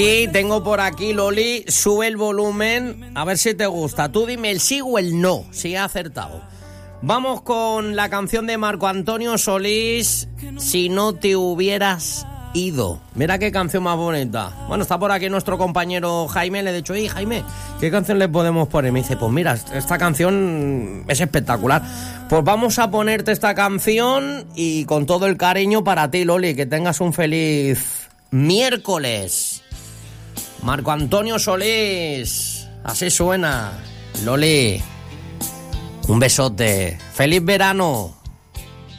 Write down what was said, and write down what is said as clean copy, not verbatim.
Y tengo por aquí, Loli, sube el volumen, a ver si te gusta. Tú dime el sí o el no, si he acertado. Vamos con la canción de Marco Antonio Solís, Si no te hubieras ido. Mira qué canción más bonita. Bueno, está por aquí nuestro compañero Jaime, le he dicho, Jaime, ¿qué canción le podemos poner? Me dice, pues mira, esta canción es espectacular. Pues vamos a ponerte esta canción y con todo el cariño para ti, Loli, que tengas un feliz miércoles. Marco Antonio Solís, así suena. Loli, un besote. ¡Feliz verano!